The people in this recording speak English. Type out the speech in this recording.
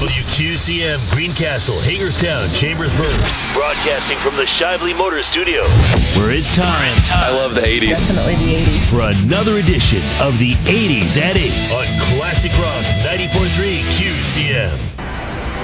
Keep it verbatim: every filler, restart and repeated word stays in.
W Q C M, Greencastle, Hagerstown, Chambersburg. Broadcasting from the Shively Motor Studio. Where it's time. I love the eighties. Definitely the eighties. For another edition of the eighties at eight on Classic Rock ninety-four point three Q C M.